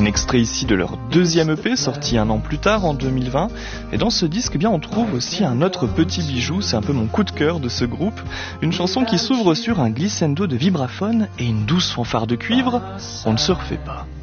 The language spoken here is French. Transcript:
extrait ici de leur deuxième EP, sorti un an plus tard, en 2020. Et dans ce disque, eh bien, on trouve aussi un autre petit bijou, c'est un peu mon coup de cœur de ce groupe. Une chanson qui s'ouvre sur un glissando de vibraphone et une douce fanfare de cuivre. On ne se refait pas.